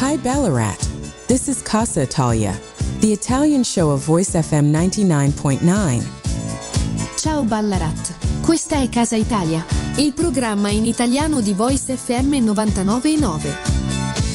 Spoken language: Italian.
Hi Ballarat. This is Casa Italia, the Italian show of Voice FM 99.9. Ciao Ballarat, questa è Casa Italia, il programma in italiano di Voice FM 99.9.